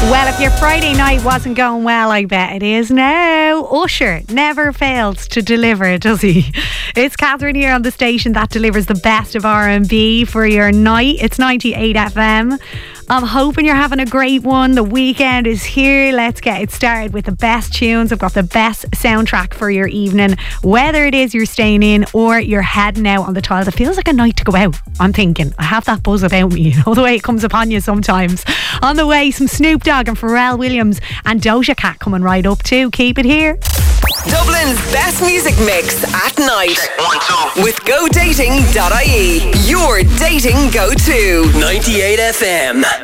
Well, if your Friday night wasn't going well, I bet it is now. Usher never fails to deliver, does he? It's Catherine here on the station that delivers the best of R&B for your night. It's 98 FM. I'm hoping you're having a great one. The weekend is here. Let's get it started with the best tunes. I've got the best soundtrack for your evening. Whether it is you're staying in or you're heading out on the tiles, it feels like a night to go out. I'm thinking, I have that buzz about me, you know, the way it comes upon you sometimes. On the way, some Snoop Dogg and Pharrell Williams and Doja Cat coming right up too. Keep it here. Dublin's best music mix at night. Check 1, 2. With GoDating.ie. Your dating go-to. 98 FM.